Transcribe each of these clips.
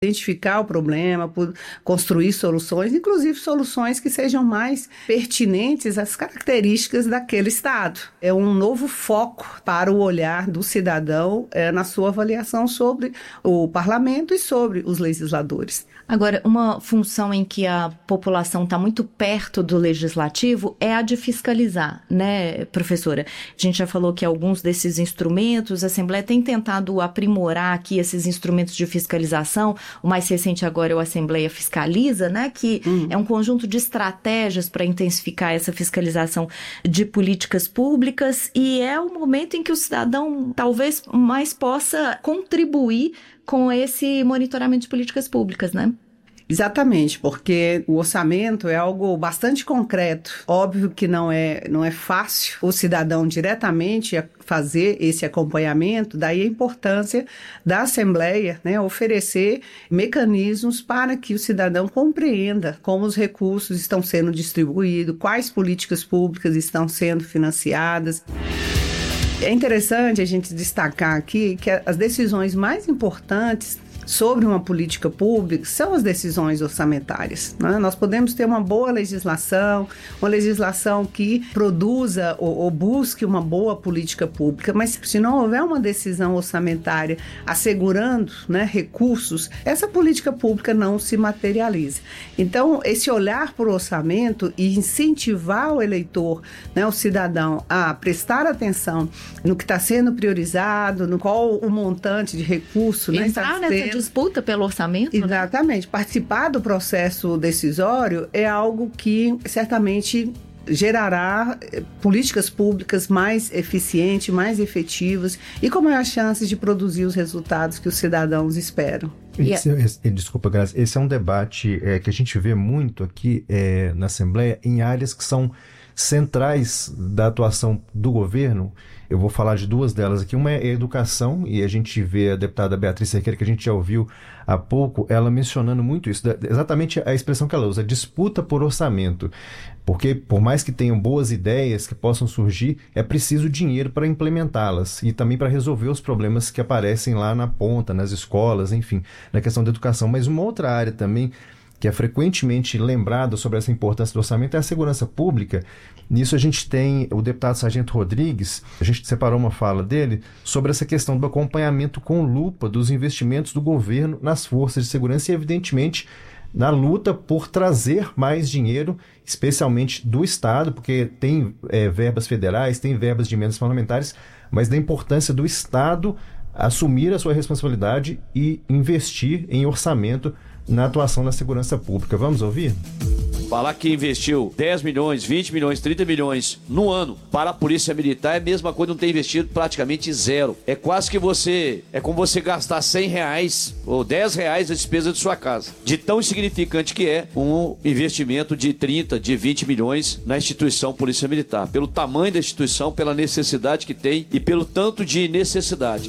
identificar o problema, por construir soluções, inclusive soluções que sejam mais pertinentes às características daquele Estado. É um novo foco para o olhar do cidadão na sua avaliação sobre o parlamento e sobre os legisladores. Agora, uma função em que a população está muito perto do legislativo é a de fiscalizar, né, professora? A gente já falou que alguns desses instrumentos, a Assembleia tem tentado aprimorar aqui esses instrumentos de fiscalização. O mais recente agora é o Assembleia Fiscaliza, né, que é um conjunto de estratégias para intensificar essa fiscalização de políticas públicas, e é o momento em que o cidadão talvez mais possa contribuir com esse monitoramento de políticas públicas, né? Exatamente, porque o orçamento é algo bastante concreto. Óbvio que não é fácil o cidadão diretamente fazer esse acompanhamento, daí a importância da Assembleia, né, oferecer mecanismos para que o cidadão compreenda como os recursos estão sendo distribuídos, quais políticas públicas estão sendo financiadas. É interessante a gente destacar aqui que as decisões mais importantes sobre uma política pública são as decisões orçamentárias, né? Nós podemos ter uma boa legislação, uma legislação que produza ou busque uma boa política pública, mas se não houver uma decisão orçamentária assegurando, né, recursos, essa política pública não se materializa. Então, esse olhar para o orçamento e incentivar o eleitor, né, o cidadão, a prestar atenção no que está sendo priorizado, no qual o montante de recurso, né, está sendo disputa pelo orçamento? Exatamente. Né? Participar do processo decisório é algo que certamente gerará políticas públicas mais eficientes, mais efetivas e com maiores chances de produzir os resultados que os cidadãos esperam. Desculpa, Grazi, esse é um debate que a gente vê muito aqui na Assembleia em áreas que são centrais da atuação do governo. Eu vou falar de duas delas aqui. Uma é a educação, e a gente vê a deputada Beatriz Cerqueira, que a gente já ouviu há pouco, ela mencionando muito isso, exatamente a expressão que ela usa, disputa por orçamento. Porque, por mais que tenham boas ideias que possam surgir, é preciso dinheiro para implementá-las e também para resolver os problemas que aparecem lá na ponta, nas escolas, enfim, na questão da educação. Mas uma outra área também que é frequentemente lembrada sobre essa importância do orçamento é a segurança pública. Nisso a gente tem o deputado Sargento Rodrigues, a gente separou uma fala dele sobre essa questão do acompanhamento com lupa dos investimentos do governo nas forças de segurança e, evidentemente, na luta por trazer mais dinheiro, especialmente do Estado, porque tem verbas federais, tem verbas de emendas parlamentares, mas da importância do Estado assumir a sua responsabilidade e investir em orçamento na atuação da segurança pública. Vamos ouvir? Falar que investiu 10 milhões, 20 milhões, 30 milhões no ano para a Polícia Militar é a mesma coisa, não ter investido praticamente zero. É quase que como você gastar 100 reais ou 10 reais da despesa de sua casa. De tão insignificante que é um investimento de 30, de 20 milhões na instituição Polícia Militar. Pelo tamanho da instituição, pela necessidade que tem e pelo tanto de necessidade.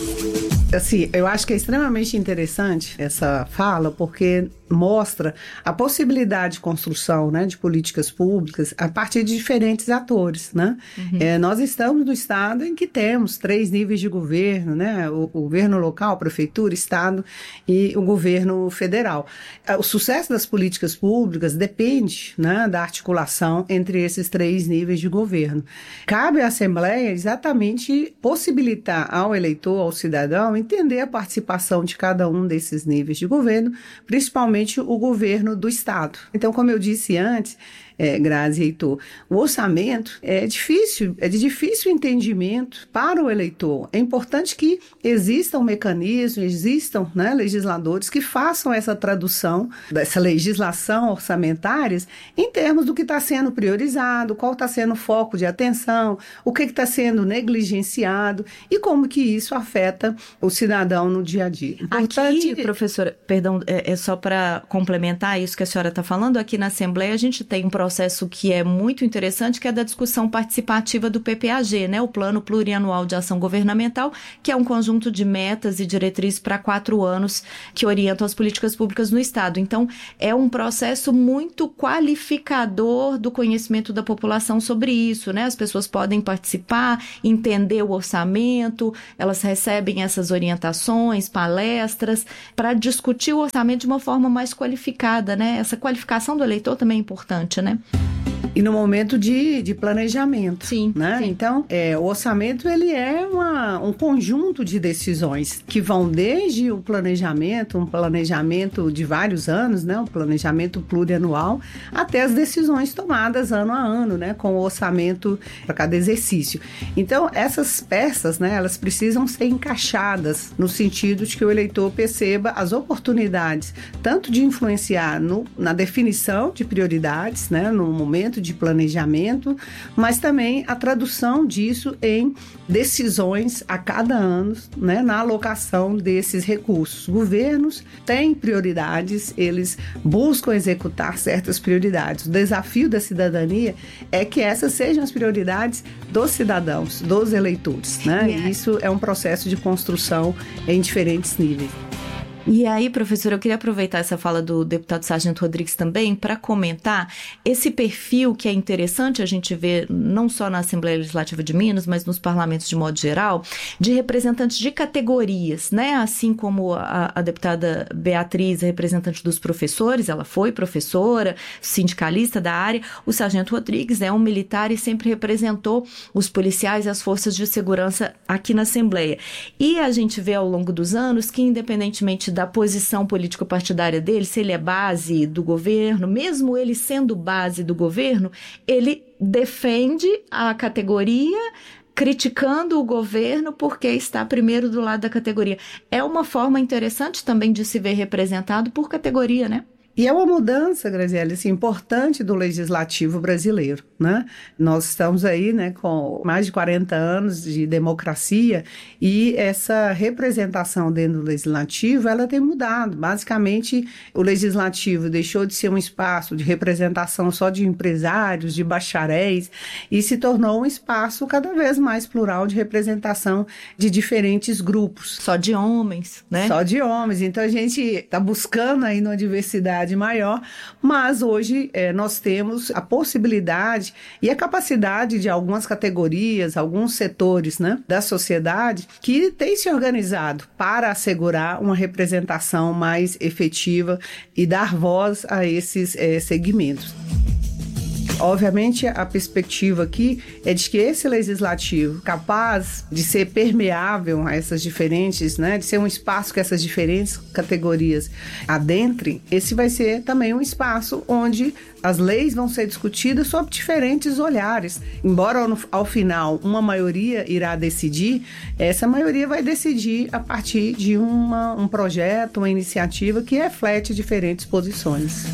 Assim, eu acho que é extremamente interessante essa fala, porque mostra a possibilidade de construção, né, de políticas públicas a partir de diferentes atores, né? Nós estamos no estado em que temos 3 níveis de governo, né? O governo local, prefeitura, estado e o governo federal. O sucesso das políticas públicas depende, né, da articulação entre esses 3 níveis de governo. Cabe à Assembleia exatamente possibilitar ao eleitor, ao cidadão, entender a participação de cada um desses níveis de governo, principalmente o governo do Estado. Então, como eu disse antes, Grazi e Heitor, o orçamento é de difícil entendimento para o eleitor. É importante que existam mecanismos, existam, né, legisladores que façam essa tradução dessa legislação orçamentária em termos do que está sendo priorizado, qual está sendo o foco de atenção, o que está sendo negligenciado e como que isso afeta o cidadão no dia a dia. Aqui, professora, perdão, é só para complementar isso que a senhora está falando, aqui na Assembleia a gente tem um projeto processo que é muito interessante, que é da discussão participativa do PPAG, né? O Plano Plurianual de Ação Governamental, que é um conjunto de metas e diretrizes para 4 anos que orientam as políticas públicas no Estado. Então, é um processo muito qualificador do conhecimento da população sobre isso, né? As pessoas podem participar, entender o orçamento, elas recebem essas orientações, palestras, para discutir o orçamento de uma forma mais qualificada, né? Essa qualificação do eleitor também é importante, né? E no momento de planejamento, sim, né? Sim. Então, o orçamento, ele é um conjunto de decisões que vão desde o planejamento, um planejamento de vários anos, né? Um planejamento plurianual, até as decisões tomadas ano a ano, né? Com o orçamento para cada exercício. Então, essas peças, né? Elas precisam ser encaixadas no sentido de que o eleitor perceba as oportunidades, tanto de influenciar na definição de prioridades, né? No momento de planejamento, mas também a tradução disso em decisões a cada ano, né, na alocação desses recursos. Governos têm prioridades, eles buscam executar certas prioridades. O desafio da cidadania é que essas sejam as prioridades dos cidadãos, dos eleitores, né? E isso é um processo de construção em diferentes níveis. E aí, professora, eu queria aproveitar essa fala do deputado Sargento Rodrigues também para comentar esse perfil que é interessante a gente ver não só na Assembleia Legislativa de Minas, mas nos parlamentos de modo geral, de representantes de categorias, né? Assim como a deputada Beatriz é representante dos professores, ela foi professora, sindicalista da área, o Sargento Rodrigues é um militar e sempre representou os policiais e as forças de segurança aqui na Assembleia. E a gente vê ao longo dos anos que, independentemente da posição político-partidária dele, se ele é base do governo, mesmo ele sendo base do governo, ele defende a categoria, criticando o governo porque está primeiro do lado da categoria. É uma forma interessante também de se ver representado por categoria, né? E é uma mudança, Graziele, assim, importante do legislativo brasileiro, né? Nós estamos aí, né, com mais de 40 anos de democracia e essa representação dentro do legislativo, ela tem mudado. Basicamente, o legislativo deixou de ser um espaço de representação só de empresários, de bacharéis, e se tornou um espaço cada vez mais plural de representação de diferentes grupos. Só de homens, né? Só de homens. Então, a gente está buscando aí uma diversidade maior, mas hoje nós temos a possibilidade e a capacidade de algumas categorias, alguns setores, né, da sociedade que têm se organizado para assegurar uma representação mais efetiva e dar voz a esses segmentos. Obviamente, a perspectiva aqui é de que esse legislativo, capaz de ser permeável a essas diferentes, né, de ser um espaço que essas diferentes categorias adentrem, esse vai ser também um espaço onde as leis vão ser discutidas sob diferentes olhares. Embora ao final uma maioria irá decidir, essa maioria vai decidir a partir de um projeto, uma iniciativa que reflete diferentes posições.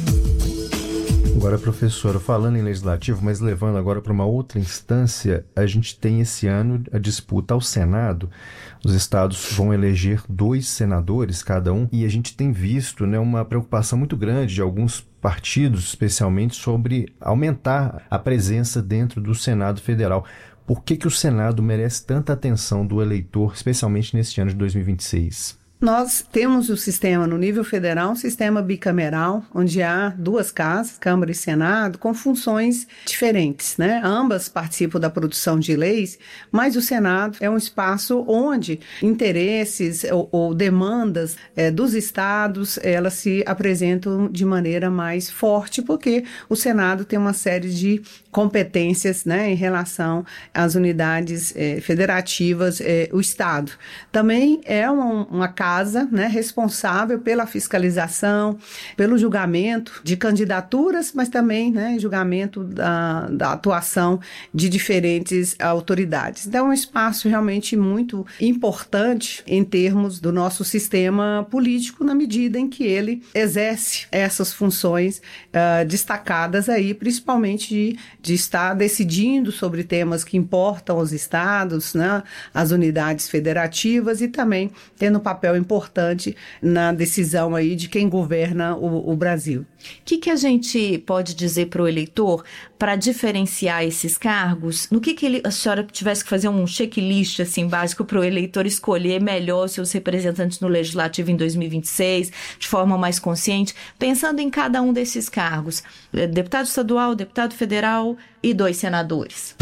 Agora, professora, falando em legislativo, mas levando agora para uma outra instância, a gente tem esse ano a disputa ao Senado. Os estados vão eleger 2 senadores cada um e a gente tem visto, né, uma preocupação muito grande de alguns partidos, especialmente, sobre aumentar a presença dentro do Senado Federal. Por que o Senado merece tanta atenção do eleitor, especialmente neste ano de 2026? Nós temos o sistema, no nível federal, um sistema bicameral, onde há 2 casas, Câmara e Senado, com funções diferentes, né? Ambas participam da produção de leis, mas o Senado é um espaço onde interesses ou demandas dos estados, elas se apresentam de maneira mais forte, porque o Senado tem uma série de competências, né, em relação às unidades federativas, o Estado. Também é uma casa, né, responsável pela fiscalização, pelo julgamento de candidaturas, mas também, né, julgamento da atuação de diferentes autoridades. Então, é um espaço realmente muito importante em termos do nosso sistema político, na medida em que ele exerce essas funções destacadas aí, principalmente de estar decidindo sobre temas que importam aos estados, né, as unidades federativas, e também tendo um papel importante na decisão aí de quem governa o Brasil. O que a gente pode dizer para o eleitor para diferenciar esses cargos? No que a senhora tivesse que fazer um checklist assim, básico para o eleitor escolher melhor os seus representantes no Legislativo em 2026, de forma mais consciente, pensando em cada um desses cargos? Deputado estadual, deputado federal e 2 senadores.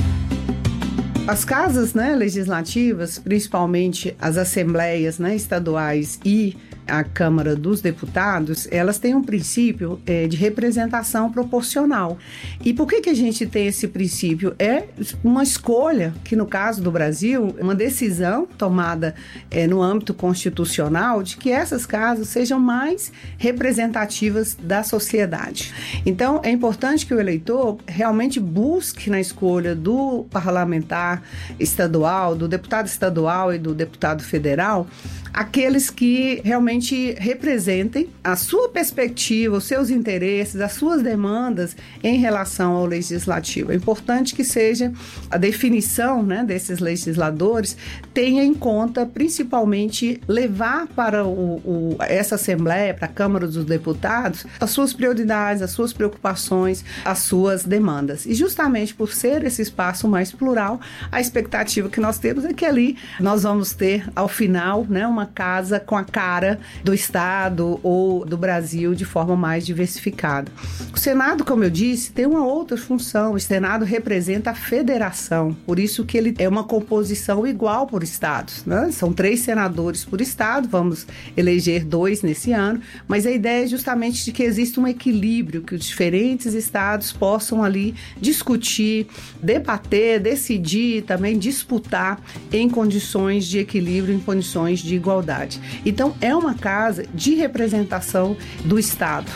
As casas, legislativas, principalmente as assembleias, estaduais e a Câmara dos Deputados, elas têm um princípio de representação proporcional. E por que a gente tem esse princípio? É uma escolha, que no caso do Brasil, uma decisão tomada no âmbito constitucional de que essas casas sejam mais representativas da sociedade. Então, é importante que o eleitor realmente busque na escolha do parlamentar estadual, do deputado estadual e do deputado federal, aqueles que realmente representem a sua perspectiva, os seus interesses, as suas demandas em relação ao legislativo. É importante que seja a definição desses legisladores tenha em conta principalmente levar para essa Assembleia, para a Câmara dos Deputados, as suas prioridades, as suas preocupações, as suas demandas. E justamente por ser esse espaço mais plural, a expectativa que nós temos é que ali nós vamos ter, ao final, uma casa com a cara do Estado ou do Brasil de forma mais diversificada. O Senado, como eu disse, tem uma outra função. O Senado representa a federação, por isso que ele é uma composição igual por estados, São 3 senadores por estado, vamos eleger 2 nesse ano, mas a ideia é justamente de que exista um equilíbrio, que os diferentes estados possam ali discutir, debater, decidir, também disputar em condições de equilíbrio, em condições de igualdade. Então, é uma casa de representação do Estado.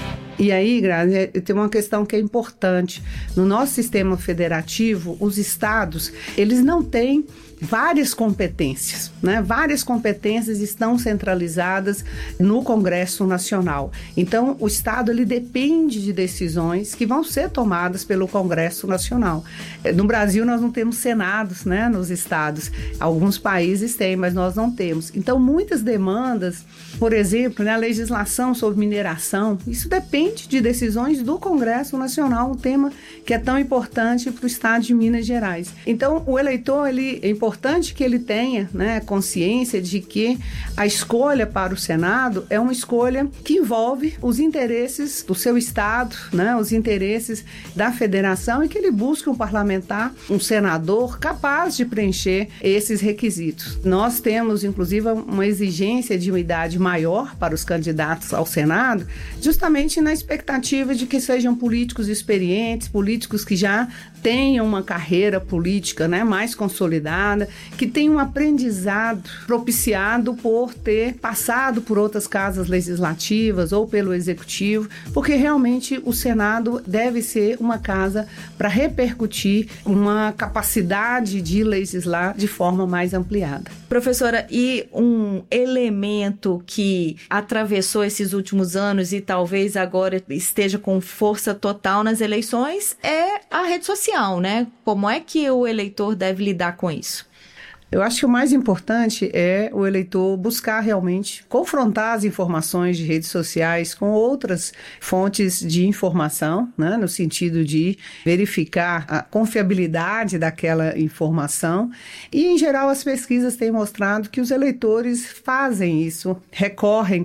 E aí, Grazi, tem uma questão que é importante. No nosso sistema federativo, os estados, eles não têm várias competências, Várias competências estão centralizadas no Congresso Nacional. Então, o Estado, ele depende de decisões que vão ser tomadas pelo Congresso Nacional. No Brasil, nós não temos senados, nos estados. Alguns países têm, mas nós não temos. Então, muitas demandas, por exemplo, a legislação sobre mineração, isso depende de decisões do Congresso Nacional, um tema que é tão importante para o Estado de Minas Gerais. Então, o eleitor, é importante que ele tenha consciência de que a escolha para o Senado é uma escolha que envolve os interesses do seu Estado, os interesses da federação, e que ele busque um parlamentar, um senador capaz de preencher esses requisitos. Nós temos, inclusive, uma exigência de uma idade maior para os candidatos ao Senado, justamente na expectativa de que sejam políticos experientes, políticos que já tenham uma carreira política mais consolidada, que tenham um aprendizado propiciado por ter passado por outras casas legislativas ou pelo Executivo, porque realmente o Senado deve ser uma casa para repercutir uma capacidade de legislar de forma mais ampliada. Professora, e um elemento que atravessou esses últimos anos e talvez agora esteja com força total nas eleições é a rede social, Como é que o eleitor deve lidar com isso? Eu acho que o mais importante é o eleitor buscar realmente confrontar as informações de redes sociais com outras fontes de informação, no sentido de verificar a confiabilidade daquela informação. E, em geral, as pesquisas têm mostrado que os eleitores fazem isso, recorrem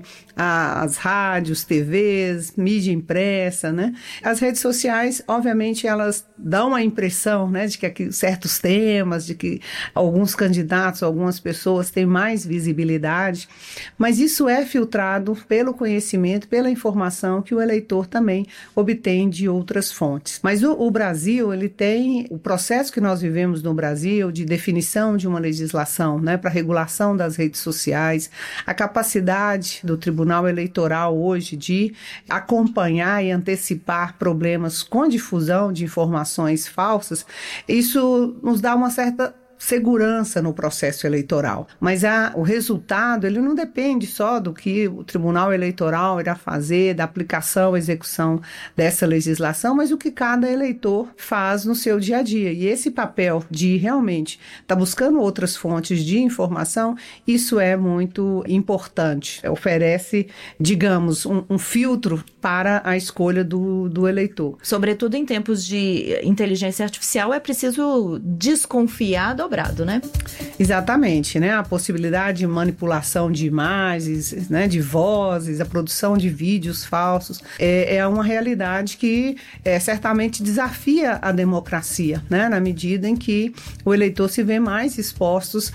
às rádios, TVs, mídia impressa, As redes sociais, obviamente, elas dão a impressão, de que aqui certos temas, de que alguns candidatos, algumas pessoas têm mais visibilidade, mas isso é filtrado pelo conhecimento, pela informação que o eleitor também obtém de outras fontes. Mas o Brasil, ele tem o processo que nós vivemos no Brasil de definição de uma legislação, para regulação das redes sociais, a capacidade do Tribunal Eleitoral hoje de acompanhar e antecipar problemas com difusão de informações falsas, isso nos dá uma certa segurança no processo eleitoral. Mas o resultado, ele não depende só do que o Tribunal Eleitoral irá fazer, da aplicação, execução dessa legislação, mas o que cada eleitor faz no seu dia a dia. E esse papel de realmente estar buscando outras fontes de informação, isso é muito importante. Oferece, digamos, um filtro para a escolha do eleitor. Sobretudo em tempos de inteligência artificial, é preciso desconfiar dobrado, né? Exatamente, né? A possibilidade de manipulação de imagens, né? De vozes, a produção de vídeos falsos, é uma realidade que certamente desafia a democracia, né? Na medida em que o eleitor se vê mais expostos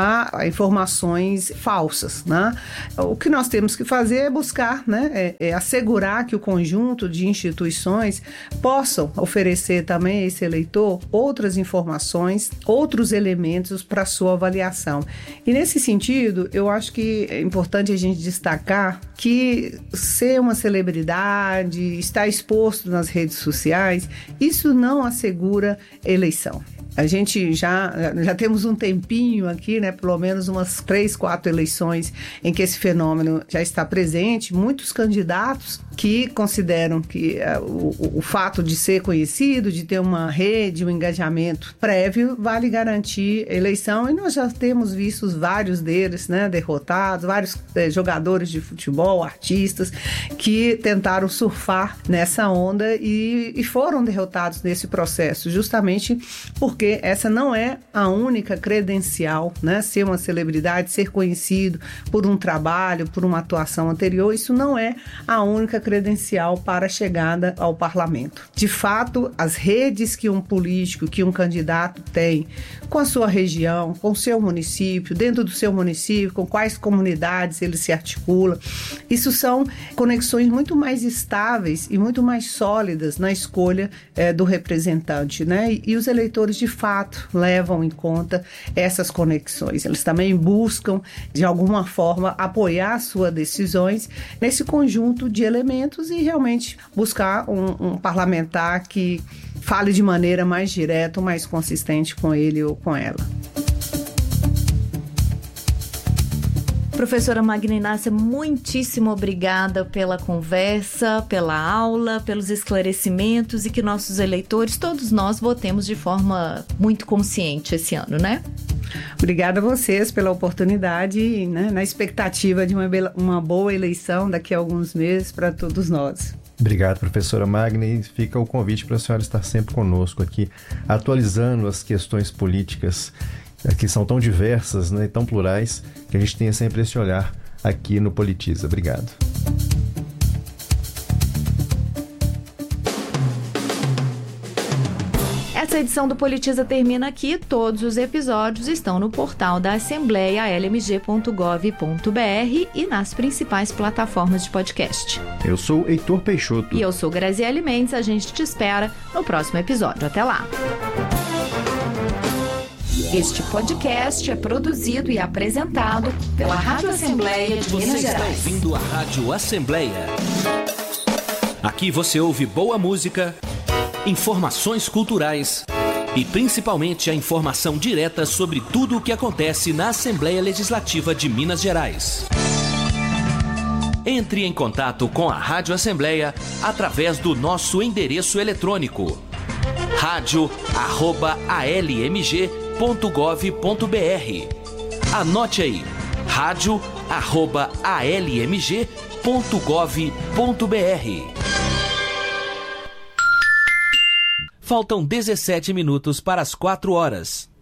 a informações falsas, né? O que nós temos que fazer é buscar, né? Assegurar que o conjunto de instituições possam oferecer também a esse eleitor outras informações, outros elementos para sua avaliação. E nesse sentido, eu acho que é importante a gente destacar que ser uma celebridade, estar exposto nas redes sociais, isso não assegura eleição. A gente já temos um tempinho aqui, né, pelo menos umas 3, 4 eleições em que esse fenômeno já está presente. Muitos candidatos que consideram que o fato de ser conhecido, de ter uma rede, um engajamento prévio, vale garantir eleição. E nós já temos visto vários deles, né, derrotados, vários jogadores de futebol, artistas, que tentaram surfar nessa onda e foram derrotados nesse processo, justamente porque essa não é a única credencial, né? Ser uma celebridade, ser conhecido por um trabalho, por uma atuação anterior, isso não é a única credencial para a chegada ao parlamento. De fato, as redes que um político, que um candidato tem com a sua região, com o seu município, dentro do seu município, com quais comunidades ele se articula, isso são conexões muito mais estáveis e muito mais sólidas na escolha do representante, né? E os eleitores de fato levam em conta essas conexões. Eles também buscam, de alguma forma, apoiar suas decisões nesse conjunto de elementos e realmente buscar um parlamentar que fale de maneira mais direta, mais consistente com ele ou com ela. Professora Magna Inácia, muitíssimo obrigada pela conversa, pela aula, pelos esclarecimentos e que nossos eleitores, todos nós, votemos de forma muito consciente esse ano, né? Obrigada a vocês pela oportunidade, né, na expectativa de uma boa eleição daqui a alguns meses para todos nós. Obrigado, professora Magna, e fica o convite para a senhora estar sempre conosco aqui, atualizando as questões políticas que são tão diversas, né, e tão plurais, que a gente tenha sempre esse olhar aqui no Politiza. Obrigado. Essa edição do Politiza termina aqui. Todos os episódios estão no portal da Assembleia, lmg.gov.br, e nas principais plataformas de podcast. Eu sou Heitor Peixoto. E eu sou Graziele Mendes. A gente te espera no próximo episódio. Até lá! Este podcast é produzido e apresentado pela Rádio Assembleia de Minas Gerais. Você está ouvindo a Rádio Assembleia. Aqui você ouve boa música, informações culturais e principalmente a informação direta sobre tudo o que acontece na Assembleia Legislativa de Minas Gerais. Entre em contato com a Rádio Assembleia através do nosso endereço eletrônico radio@almg.gov.br. Anote aí, radio@almg.gov.br. Faltam 17 minutos para as 4 horas.